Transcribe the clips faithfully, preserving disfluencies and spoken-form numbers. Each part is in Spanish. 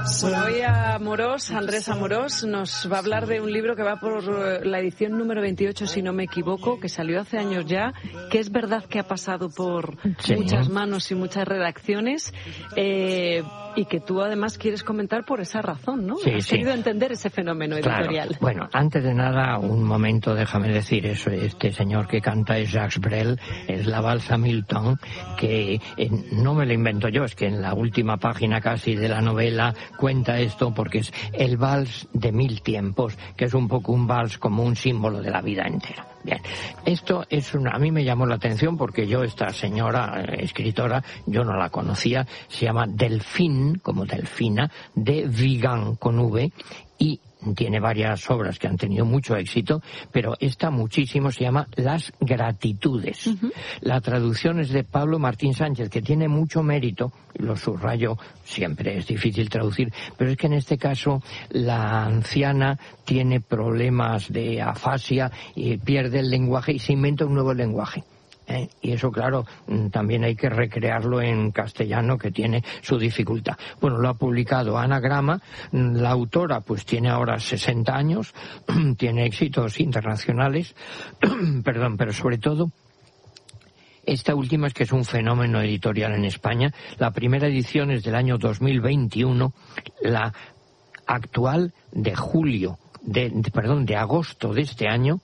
Bueno, hoy Amorós, Andrés Amorós, nos va a hablar de un libro que va por la edición número veintiocho, si no me equivoco, que salió hace años ya, que es verdad que ha pasado por sí. muchas manos y muchas redacciones, eh, y que tú además quieres comentar por esa razón, ¿no? Sí, Has sí. querido entender ese fenómeno editorial. Claro. Bueno, antes de nada, un momento, déjame decir eso, este señor que canta es Jacques Brel, es la valsa Milton, que eh, no me lo invento yo, es que en la última página casi de la novela cuenta esto, porque es el vals de mil tiempos, que es un poco un vals como un símbolo de la vida entera. Bien, esto es una, a mí me llamó la atención porque yo, esta señora eh, escritora, yo no la conocía, se llama Delphine, como Delfina, de Vigan con V, y tiene varias obras que han tenido mucho éxito, pero esta muchísimo, se llama Las Gratitudes. Uh-huh. La traducción es de Pablo Martín Sánchez, que tiene mucho mérito, lo subrayo, siempre es difícil traducir, pero es que en este caso la anciana tiene problemas de afasia y pierde el lenguaje y se inventa un nuevo lenguaje. ¿Eh? Y eso, claro, también hay que recrearlo en castellano, que tiene su dificultad. Bueno, lo ha publicado Anagrama, la autora pues tiene ahora sesenta años, tiene éxitos internacionales, perdón, pero sobre todo esta última es que es un fenómeno editorial en España. La primera edición es del año dos mil veintiuno, la actual de julio, de, de perdón, de agosto de este año,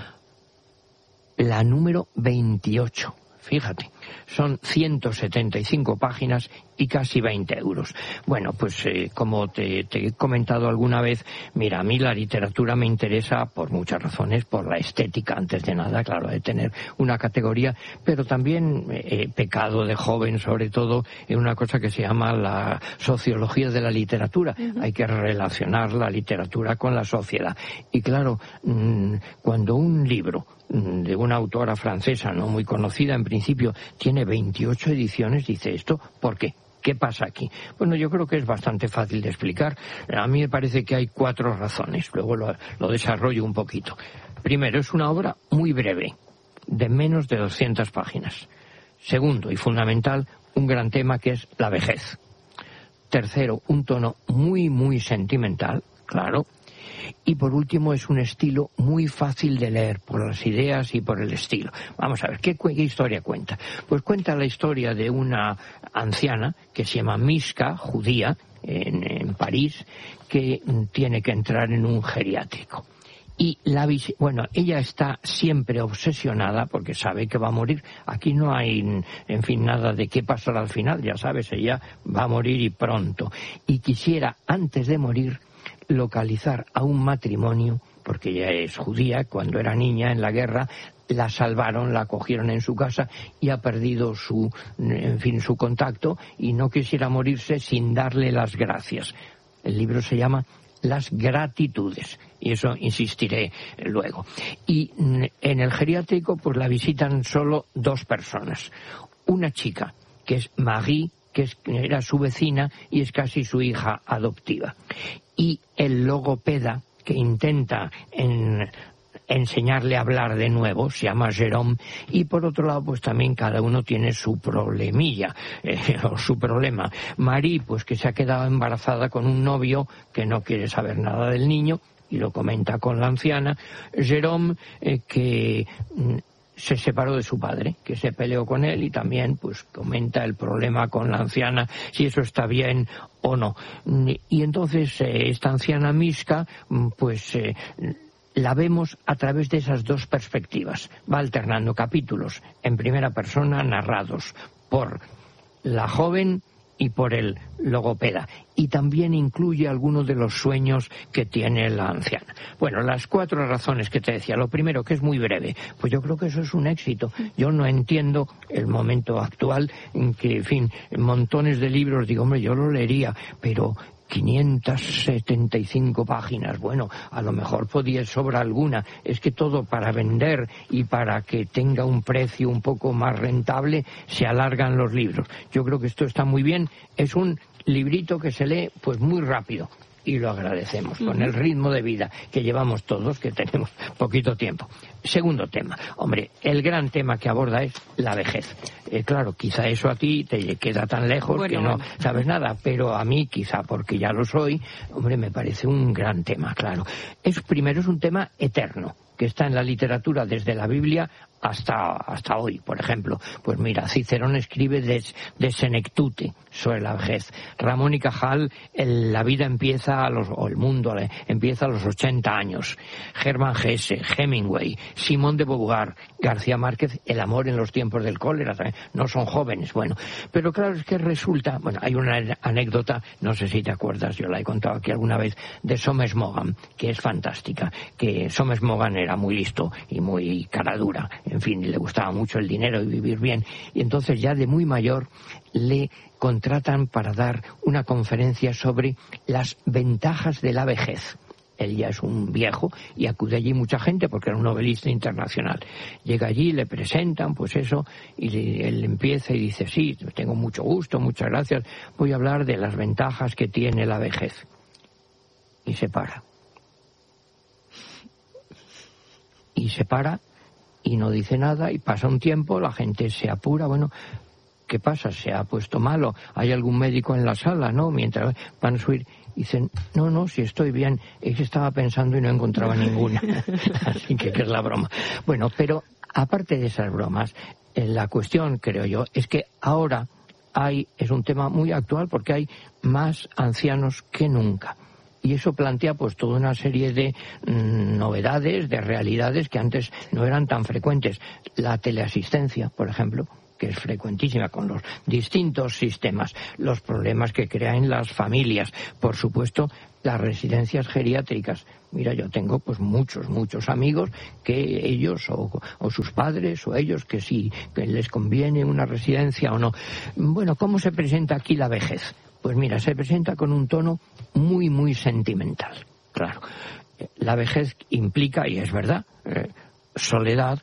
la número veintiocho, fíjate, son ciento setenta y cinco páginas y casi veinte euros. Bueno, pues eh, como te, te he comentado alguna vez, mira, a mí la literatura me interesa por muchas razones, por la estética, antes de nada, claro, de tener una categoría, pero también he eh, pecado de joven, sobre todo, en una cosa que se llama la sociología de la literatura. Uh-huh. Hay que relacionar la literatura con la sociedad. Y claro, mmm, cuando un libro de una autora francesa no muy conocida en principio tiene veintiocho ediciones, dice esto, ¿por qué? ¿Qué pasa aquí? Bueno, yo creo que es bastante fácil de explicar. A mí me parece que hay cuatro razones, luego lo, lo desarrollo un poquito. Primero, es una obra muy breve, de menos de doscientas páginas. Segundo, y fundamental, un gran tema que es la vejez. Tercero, un tono muy, muy sentimental, claro. Y por último, es un estilo muy fácil de leer por las ideas y por el estilo. Vamos a ver, ¿qué, qué historia cuenta? Pues cuenta la historia de una anciana que se llama Miska, judía, en, en París, que tiene que entrar en un geriátrico. Y la bueno, ella está siempre obsesionada porque sabe que va a morir. Aquí no hay, en fin, nada de qué pasará al final, ya sabes, ella va a morir y pronto. Y quisiera, antes de morir, localizar a un matrimonio, porque ella es judía, cuando era niña en la guerra la salvaron, la acogieron en su casa y ha perdido su, en fin, su contacto y no quisiera morirse sin darle las gracias. El libro se llama Las Gratitudes, y eso insistiré luego. Y en el geriátrico pues la visitan solo dos personas. Una chica, que es Marie, que es, era su vecina y es casi su hija adoptiva. Y el logopeda, que intenta en, enseñarle a hablar de nuevo, se llama Jérôme, y por otro lado pues también cada uno tiene su problemilla, eh, o su problema. Marie, pues que se ha quedado embarazada con un novio que no quiere saber nada del niño y lo comenta con la anciana. Jérôme, eh, que mm, se separó de su padre, que se peleó con él y también pues comenta el problema con la anciana, si eso está bien o no. Y entonces eh, esta anciana Miska, pues eh, la vemos a través de esas dos perspectivas. Va alternando capítulos en primera persona narrados por la joven y por el logopeda, y también incluye algunos de los sueños que tiene la anciana. Bueno, las cuatro razones que te decía. Lo primero, que es muy breve, pues yo creo que eso es un éxito. Yo no entiendo el momento actual en que, en fin, montones de libros, digo, hombre, yo lo leería, pero quinientas setenta y cinco páginas, bueno, a lo mejor podía sobrar alguna. Es que todo para vender y para que tenga un precio un poco más rentable se alargan los libros. Yo creo que esto está muy bien. Es un librito que se lee pues muy rápido. Y lo agradecemos, uh-huh. con el ritmo de vida que llevamos todos, que tenemos poquito tiempo. Segundo tema. Hombre, el gran tema que aborda es la vejez. Eh, claro, quizá eso a ti te queda tan lejos bueno, que no bueno. sabes nada, pero a mí, quizá porque ya lo soy, hombre, me parece un gran tema, claro. Es, primero, es un tema eterno, que está en la literatura desde la Biblia hasta hasta hoy, por ejemplo. Pues mira, Cicerón escribe de, de Senectute sobre la vejez. Ramón y Cajal, el, la vida empieza a los, o el mundo eh, empieza a los ochenta años. Hermann Hesse, Hemingway, Simón de Beauvoir, García Márquez, el amor en los tiempos del cólera, también. No son jóvenes, bueno. Pero claro, es que resulta, bueno, hay una anécdota, no sé si te acuerdas, yo la he contado aquí alguna vez, de Somes Mogan, que es fantástica, que Somes Mogan era muy listo y muy cara dura, en fin, le gustaba mucho el dinero y vivir bien, y entonces ya de muy mayor le contratan para dar una conferencia sobre las ventajas de la vejez. Él ya es un viejo y acude allí mucha gente porque era un novelista internacional. Llega allí, le presentan, pues eso, y le, él empieza y dice, sí, tengo mucho gusto, muchas gracias, voy a hablar de las ventajas que tiene la vejez. Y se para. Y se para y no dice nada y pasa un tiempo, la gente se apura, bueno, ¿qué pasa? ¿Se ha puesto malo? ¿Hay algún médico en la sala? ¿No? Mientras van a subir, dicen, no, no, si estoy bien, es que estaba pensando y no encontraba ninguna. Así que, ¿qué es la broma? Bueno, pero aparte de esas bromas, la cuestión, creo yo, es que ahora hay, es un tema muy actual porque hay más ancianos que nunca. Y eso plantea pues toda una serie de mm, novedades, de realidades que antes no eran tan frecuentes. La teleasistencia, por ejemplo, que es frecuentísima con los distintos sistemas, los problemas que crean las familias, por supuesto, las residencias geriátricas. Mira, yo tengo pues muchos, muchos amigos que ellos o, o sus padres o ellos que sí, que les conviene una residencia o no. Bueno, ¿cómo se presenta aquí la vejez? Pues mira, se presenta con un tono muy, muy sentimental. Claro, la vejez implica, y es verdad, eh, soledad,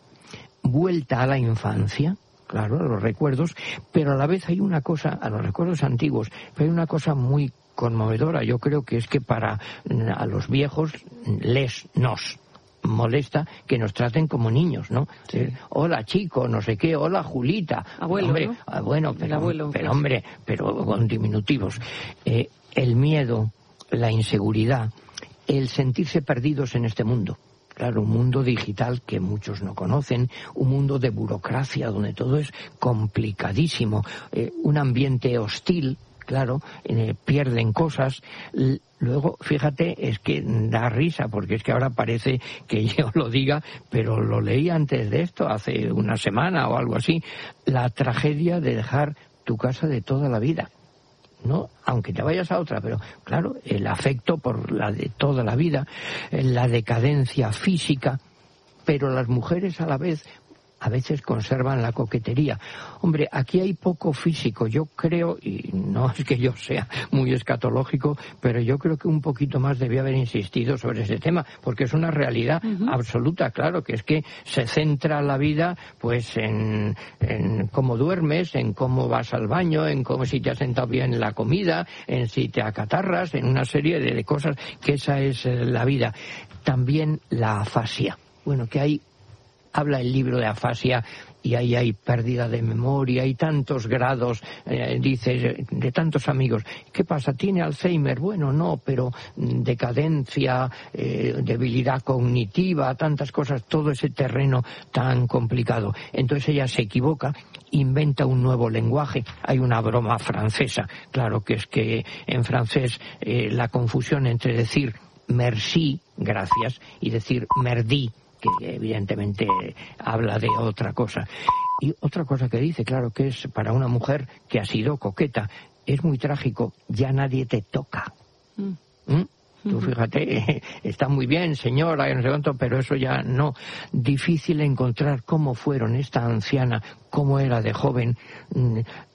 vuelta a la infancia, claro, a los recuerdos, pero a la vez hay una cosa, a los recuerdos antiguos, pero hay una cosa muy conmovedora. Yo creo que es que para a los viejos les nos molesta que nos traten como niños, ¿no? Sí. Eh, hola chico, no sé qué, hola Julita. Abuelo, hombre, ¿no? ah, bueno, pero, abuelo, pero hombre, pero con diminutivos. Eh, el miedo, la inseguridad, el sentirse perdidos en este mundo. Claro, un mundo digital que muchos no conocen, un mundo de burocracia donde todo es complicadísimo, eh, un ambiente hostil. Claro, eh, pierden cosas. L- luego, fíjate, es que da risa, porque es que ahora parece que yo lo diga, pero lo leí antes de esto, hace una semana o algo así, la tragedia de dejar tu casa de toda la vida, ¿no? Aunque te vayas a otra, pero claro, el afecto por la de toda la vida, la decadencia física, pero las mujeres a la vez a veces conservan la coquetería. Hombre, aquí hay poco físico, yo creo, y no es que yo sea muy escatológico, pero yo creo que un poquito más debía haber insistido sobre ese tema, porque es una realidad uh-huh. absoluta, claro, que es que se centra la vida pues en, en cómo duermes, en cómo vas al baño, en cómo si te has sentado bien en la comida, en si te acatarras, en una serie de, de cosas, que esa es eh, la vida. También la afasia. Bueno, que hay habla el libro de afasia y ahí hay pérdida de memoria, hay tantos grados, eh, dice, de tantos amigos. ¿Qué pasa? ¿Tiene Alzheimer? Bueno, no, pero decadencia, eh, debilidad cognitiva, tantas cosas, todo ese terreno tan complicado. Entonces ella se equivoca, inventa un nuevo lenguaje. Hay una broma francesa, claro, que es que en francés eh, la confusión entre decir merci, gracias, y decir merdi, que evidentemente habla de otra cosa. Y otra cosa que dice, claro, que es para una mujer que ha sido coqueta, es muy trágico, ya nadie te toca. Mm. ¿Mm? Tú fíjate, está muy bien, señora, no sé cuánto, pero eso ya no. Difícil encontrar cómo fueron esta anciana, cómo era de joven.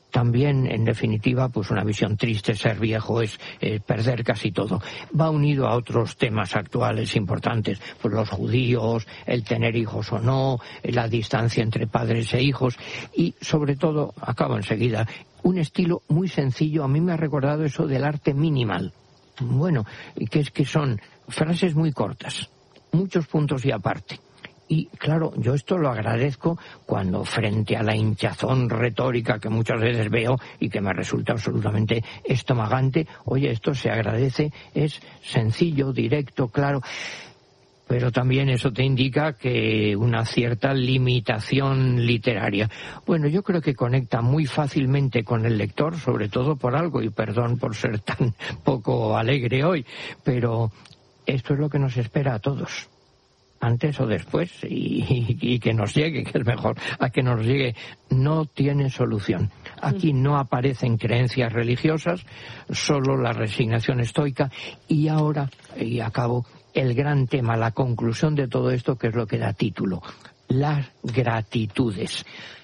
también, en definitiva, pues una visión triste. Ser viejo es eh, perder casi todo. Va unido a otros temas actuales importantes, pues los judíos, el tener hijos o no, la distancia entre padres e hijos y, sobre todo, acabo enseguida, un estilo muy sencillo. A mí me ha recordado eso del arte minimal. Bueno, que es que son frases muy cortas, muchos puntos y aparte. Y claro, yo esto lo agradezco cuando, frente a la hinchazón retórica que muchas veces veo y que me resulta absolutamente estomagante, oye, esto se agradece, es sencillo, directo, claro. Pero también eso te indica que una cierta limitación literaria. Bueno, yo creo que conecta muy fácilmente con el lector, sobre todo por algo, y perdón por ser tan poco alegre hoy, pero esto es lo que nos espera a todos, antes o después, y, y, y que nos llegue, que es mejor, a que nos llegue. No tiene solución. Aquí no aparecen creencias religiosas, solo la resignación estoica, y ahora, y acabo, el gran tema, la conclusión de todo esto, que es lo que da título, las gratitudes.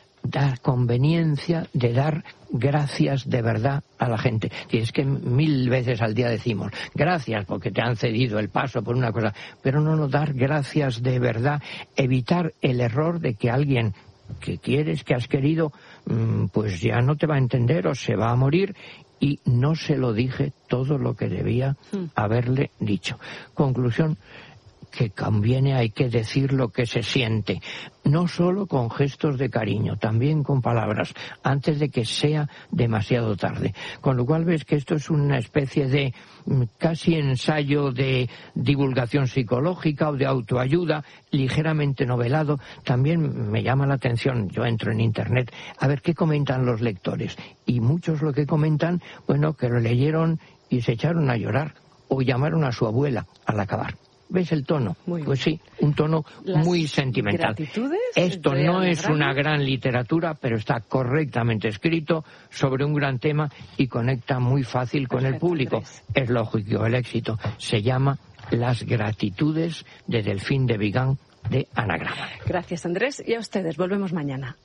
La conveniencia de dar gracias de verdad a la gente. Y es que mil veces al día decimos gracias porque te han cedido el paso por una cosa, pero no, no, dar gracias de verdad, evitar el error de que alguien que quieres, que has querido, pues ya no te va a entender o se va a morir, y no se lo dije todo lo que debía haberle dicho. Conclusión, que conviene, hay que decir lo que se siente, no solo con gestos de cariño, también con palabras, antes de que sea demasiado tarde. Con lo cual ves que esto es una especie de casi ensayo de divulgación psicológica o de autoayuda, ligeramente novelado. También me llama la atención, yo entro en internet a ver qué comentan los lectores, y muchos lo que comentan, bueno, que lo leyeron y se echaron a llorar, o llamaron a su abuela al acabar. ¿Ves el tono? Pues sí, un tono Las muy sentimental. Esto no es una gran literatura, pero está correctamente escrito sobre un gran tema y conecta muy fácil con Perfecto, el público. Andrés. Es lógico, el éxito. Se llama Las gratitudes de Delfín de Vigan, de Anagrama. Gracias, Andrés, y a ustedes. Volvemos mañana.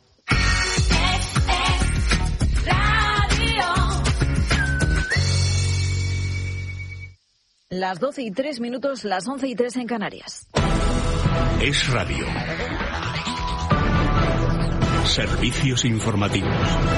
Las doce y tres minutos, las once y tres en Canarias. Es Radio. Servicios informativos.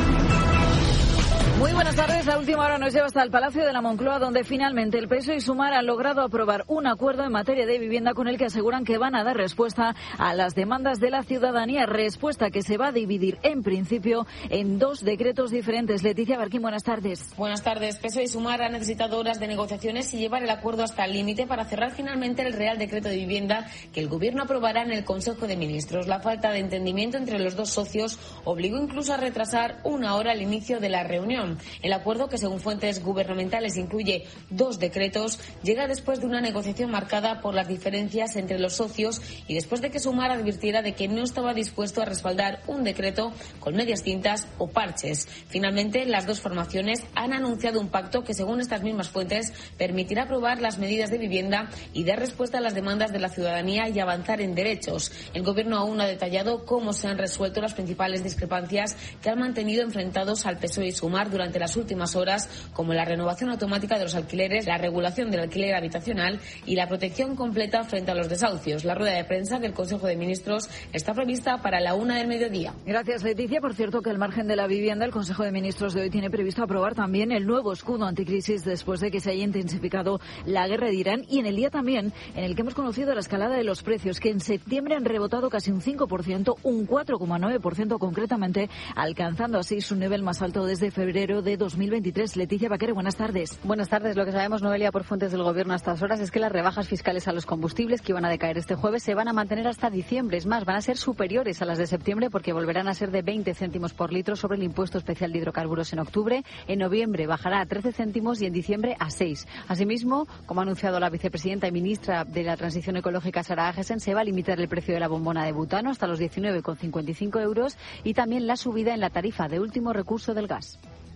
Muy buenas tardes. La última hora nos lleva hasta el Palacio de la Moncloa, donde finalmente el P S O E y Sumar han logrado aprobar un acuerdo en materia de vivienda con el que aseguran que van a dar respuesta a las demandas de la ciudadanía. Respuesta que se va a dividir, en principio, en dos decretos diferentes. Leticia Barquín, buenas tardes. Buenas tardes. P S O E y Sumar han necesitado horas de negociaciones y llevar el acuerdo hasta el límite para cerrar finalmente el Real Decreto de Vivienda que el Gobierno aprobará en el Consejo de Ministros. La falta de entendimiento entre los dos socios obligó incluso a retrasar una hora el inicio de la reunión. El acuerdo, que según fuentes gubernamentales incluye dos decretos, llega después de una negociación marcada por las diferencias entre los socios y después de que Sumar advirtiera de que no estaba dispuesto a respaldar un decreto con medias tintas o parches. Finalmente, las dos formaciones han anunciado un pacto que, según estas mismas fuentes, permitirá aprobar las medidas de vivienda y dar respuesta a las demandas de la ciudadanía y avanzar en derechos. El Gobierno aún no ha detallado cómo se han resuelto las principales discrepancias que han mantenido enfrentados al P S O E y Sumar durante las últimas horas, como la renovación automática de los alquileres, la regulación del alquiler habitacional y la protección completa frente a los desahucios. La rueda de prensa del Consejo de Ministros está prevista para la una del mediodía. Gracias, Leticia. Por cierto, que al margen de la vivienda, el Consejo de Ministros de hoy tiene previsto aprobar también el nuevo escudo anticrisis después de que se haya intensificado la guerra de Irán, y en el día también en el que hemos conocido la escalada de los precios, que en septiembre han rebotado casi un cinco por ciento, un cuatro coma nueve por ciento concretamente, alcanzando así su nivel más alto desde febrero de dos mil veintitrés. Leticia Baquere, buenas tardes. Buenas tardes. Lo que sabemos, Noelia, por fuentes del Gobierno a estas horas es que las rebajas fiscales a los combustibles, que iban a decaer este jueves, se van a mantener hasta diciembre. Es más, van a ser superiores a las de septiembre, porque volverán a ser de veinte céntimos por litro sobre el impuesto especial de hidrocarburos en octubre. En noviembre bajará a trece céntimos y en diciembre a seis. Asimismo, como ha anunciado la vicepresidenta y ministra de la Transición Ecológica, Sara Agesen, se va a limitar el precio de la bombona de butano hasta los diecinueve con cincuenta y cinco euros, y también la subida en la tarifa de último recurso del gas.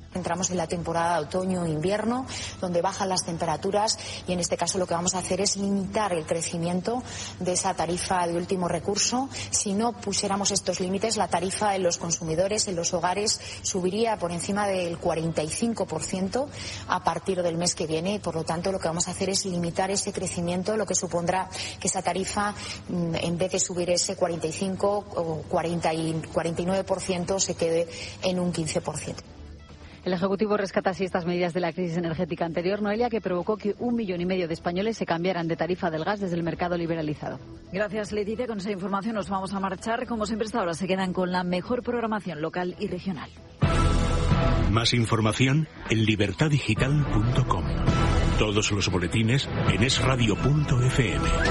Entramos en la temporada de otoño-invierno, donde bajan las temperaturas y en este caso lo que vamos a hacer es limitar el crecimiento de esa tarifa de último recurso. Si no pusiéramos estos límites, la tarifa en los consumidores, en los hogares, subiría por encima del cuarenta y cinco por ciento a partir del mes que viene y por lo tanto lo que vamos a hacer es limitar ese crecimiento, lo que supondrá que esa tarifa, en vez de subir ese cuarenta y cinco o cuarenta y cuarenta y nueve por ciento, se quede en un quince por ciento. El Ejecutivo rescata así estas medidas de la crisis energética anterior, Noelia, que provocó que un millón y medio de españoles se cambiaran de tarifa del gas desde el mercado liberalizado. Gracias, Leticia. Con esa información nos vamos a marchar. Como siempre, hasta ahora se quedan con la mejor programación local y regional. Más información en libertad digital punto com. Todos los boletines en es radio punto efe eme.